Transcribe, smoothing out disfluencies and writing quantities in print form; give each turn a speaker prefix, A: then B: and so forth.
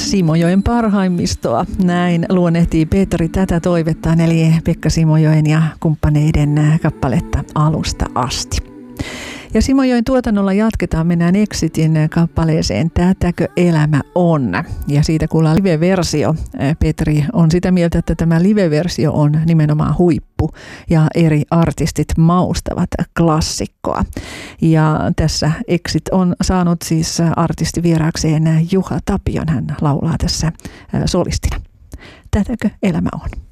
A: Simojoen parhaimmistoa. Näin luonnehtii Petri tätä toivettaan, eli Pekka Simojoen ja kumppaneiden kappaletta Alusta asti. Ja Simojoen tuotannolla jatketaan, mennään Exitin kappaleeseen Tätäkö elämä on. Ja siitä kuullaan live-versio. Petri on sitä mieltä, että tämä live-versio on nimenomaan huippu ja eri artistit maustavat klassikkoa. Ja tässä Exit on saanut siis artistivieraakseen Juha Tapion. Hän laulaa tässä solistina. Tätäkö elämä on?